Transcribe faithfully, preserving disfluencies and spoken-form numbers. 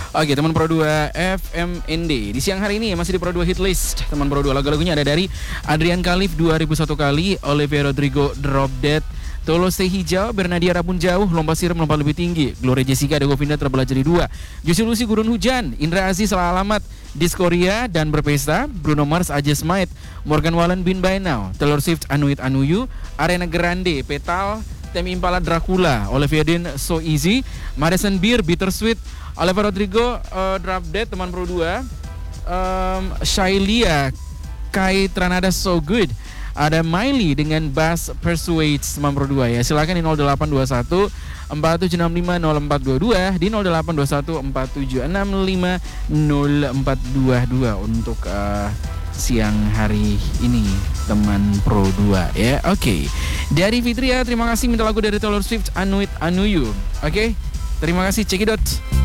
Oke, teman Pro dua F M N D. Di siang hari ini masih di Pro dua Hit List. Teman Pro dua lagu-lagunya ada dari Adrian Khalif dua ribu satu kali, Olivia Rodrigo Drop Dead, Tolo Stay Hijau, Bernadia Rapun Jauh, Lompat Siram Lompat Lebih Tinggi, Gloria Jessica ada Govinda Terbelah Jadi Dua, Juicy Lucy Gurun Hujan, Indra Aziz Salah Alamat, Diskoria dan Berpesta, Bruno Mars I Just Might, Morgan Wallen Been By Now, Taylor Swift Anuit Anuyu, Ariana Grande Petal, Temi Impala Dracula, Olivia Dean So Easy, Madison Beer Bittersweet, Olivia Rodrigo uh, Drop Dead teman Pro dua, um, Shailia Kai Tranada So Good, ada Miley dengan Bass Persuades teman Pro dua ya. Silakan di nol delapan dua satu empat tujuh enam lima nol empat dua dua, di nol delapan dua satu empat tujuh enam lima nol empat dua dua untuk uh, siang hari ini teman Pro dua ya. Oke. Okay. Dari Fitria terima kasih minta lagu dari Taylor Swift Anuit Anuyu. Oke. Okay? Terima kasih, cekidot.